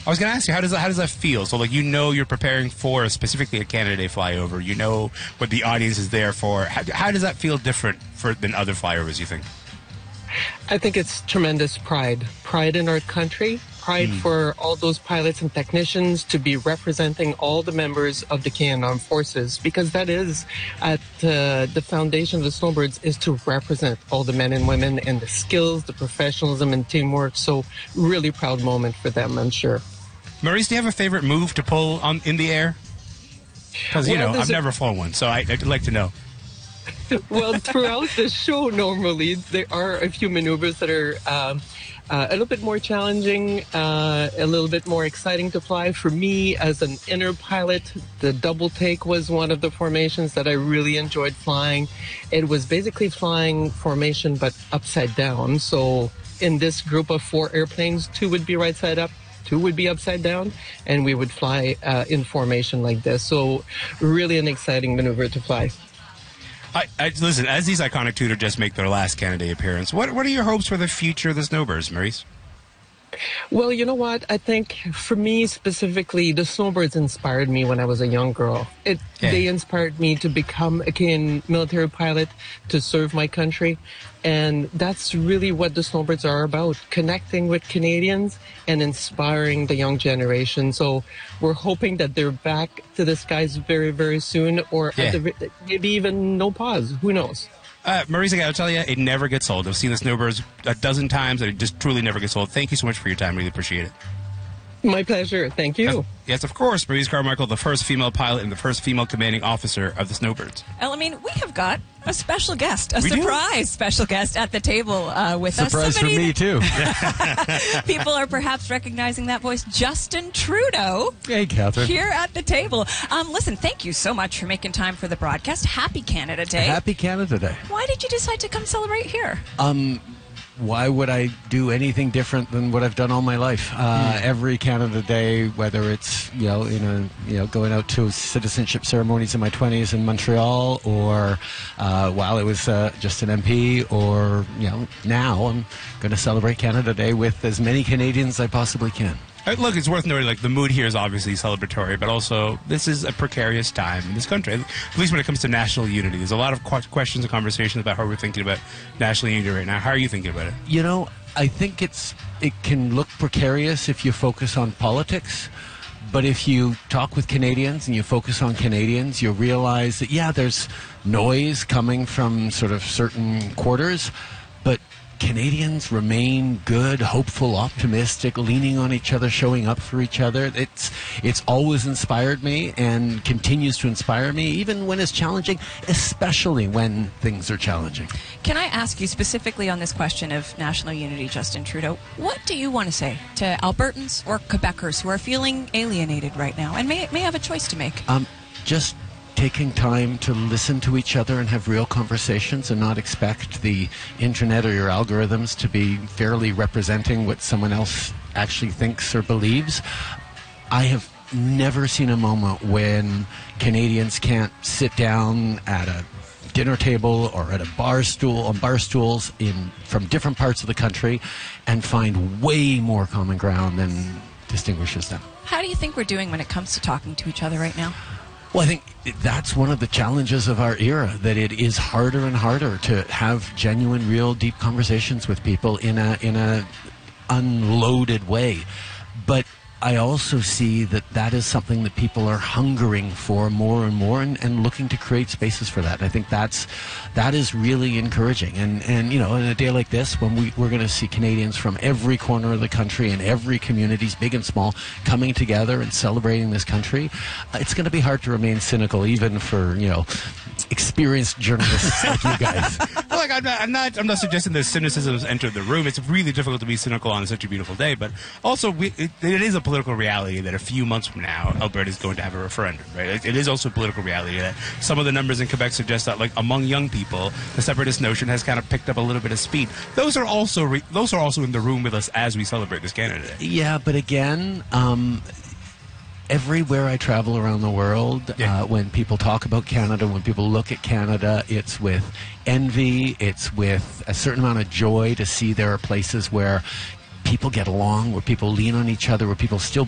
I was going to ask you, how does that feel? So, like, you're preparing for specifically a Canada Day flyover. You know what the audience is there for. How does that feel different than other flyovers, you think? I think it's tremendous pride. Pride in our country. Pride for all those pilots and technicians to be representing all the members of the Canadian Armed Forces, because that is at the foundation of the Snowbirds, is to represent all the men and women and the skills, the professionalism, and teamwork. So really proud moment for them, I'm sure. Maurice, do you have a favorite move to pull in the air? Because, I've never flown one, so I'd like to know. Well, throughout the show, normally, there are a few maneuvers that are a little bit more challenging, a little bit more exciting to fly. For me, as an inner pilot, the double take was one of the formations that I really enjoyed flying. It was basically flying formation, but upside down. So in this group of 4 airplanes, 2 would be right side up, 2 would be upside down, and we would fly in formation like this. So really an exciting maneuver to fly. Listen, as these iconic Tudor jets make their last Canada Day appearance, what are your hopes for the future of the Snowbirds, Maurice? Well, you know what? I think for me specifically, the Snowbirds inspired me when I was a young girl. They inspired me to become a Canadian military pilot, to serve my country. And that's really what the Snowbirds are about, connecting with Canadians and inspiring the young generation. So we're hoping that they're back to the skies very, very soon, or maybe even no pause. Who knows? Maurice, I got to tell you, it never gets old. I've seen the Snowbirds a dozen times, and it just truly never gets old. Thank you so much for your time. Really appreciate it. My pleasure. Thank you. Yes, of course. Maurice Carmichael, the first female pilot and the first female commanding officer of the Snowbirds. Elamine, we have got a special guest, surprise special guest at the table with us. Surprise for me, too. People are perhaps recognizing that voice. Justin Trudeau. Hey, Catherine. Here at the table. Listen, thank you so much for making time for the broadcast. Happy Canada Day. Happy Canada Day. Why did you decide to come celebrate here? Why would I do anything different than what I've done all my life? Every Canada Day, whether it's going out to citizenship ceremonies in my 20s in Montreal, or while I was just an MP, or now I'm going to celebrate Canada Day with as many Canadians as I possibly can. Look, it's worth noting, like, the mood here is obviously celebratory, but also this is a precarious time in this country, at least when it comes to national unity. There's a lot of questions and conversations about how we're thinking about national unity right now. How are you thinking about it? I think it can look precarious if you focus on politics, but if you talk with Canadians and you focus on Canadians, you realize that, there's noise coming from sort of certain quarters, but Canadians remain good, hopeful, optimistic, leaning on each other, showing up for each other. It's always inspired me and continues to inspire me, even when it's challenging, especially when things are challenging. Can I ask you specifically on this question of national unity, Justin Trudeau, what do you want to say to Albertans or Quebecers who are feeling alienated right now and may have a choice to make? Just taking time to listen to each other and have real conversations and not expect the internet or your algorithms to be fairly representing what someone else actually thinks or believes. I have never seen a moment when Canadians can't sit down at a dinner table or at a bar stool, on bar stools from different parts of the country, and find way more common ground than distinguishes them. How do you think we're doing when it comes to talking to each other right now? Well, I think that's one of the challenges of our era, that it is harder and harder to have genuine, real, deep conversations with people in a unloaded way. But I also see that is something that people are hungering for more and more, and looking to create spaces for that. And I think that is really encouraging. And in a day like this, when we're going to see Canadians from every corner of the country and every communities, big and small, coming together and celebrating this country, it's going to be hard to remain cynical, even for experienced journalists like you guys. Well, I'm not suggesting that cynicism has entered the room. It's really difficult to be cynical on such a beautiful day, but also it is a political reality that a few months from now, Alberta is going to have a referendum, right? It is also a political reality that some of the numbers in Quebec suggest that, like, among young people, the separatist notion has kind of picked up a little bit of speed. Those are also in the room with us as we celebrate this Canada Day. Yeah, but again, everywhere I travel around the world, when people talk about Canada, when people look at Canada, it's with envy, it's with a certain amount of joy to see there are places where people get along, where people lean on each other, where people still